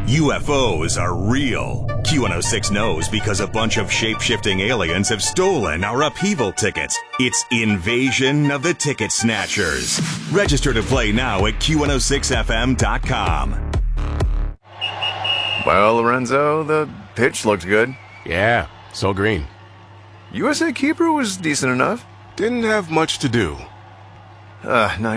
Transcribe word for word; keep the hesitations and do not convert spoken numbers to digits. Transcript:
U F Os are real. Q one oh six knows because a bunch of shape-shifting aliens have stolen our upheaval tickets. It's Invasion of the Ticket Snatchers. Register to play now at Q one oh six F M dot com. Well, Lorenzo, the pitch looked good. Yeah, so green. U S A keeper was decent enough. Didn't have much to do. Uh,